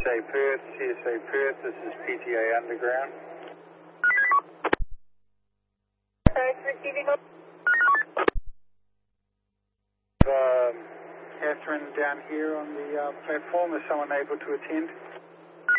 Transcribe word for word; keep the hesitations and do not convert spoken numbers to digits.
A Perth, C S A Perth, this is P T A Underground. Perth receiving. Um, Catherine down here on the uh, platform, is someone able to attend?